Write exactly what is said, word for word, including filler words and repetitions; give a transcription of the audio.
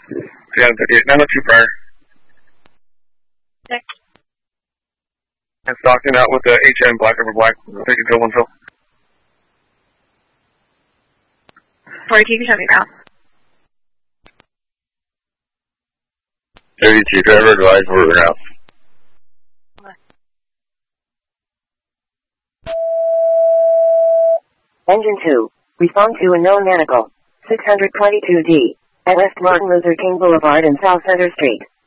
Yeah, thirty-eight. nine oh two prior. Six. And Stockton out with the H M black over black. I'll take control one fill. forty-two, you can show me ground. thirty-two, driver advise for ground. Engine two, respond to a known manacle, six twenty-two D, at West Martin Luther King Boulevard and South Center Street.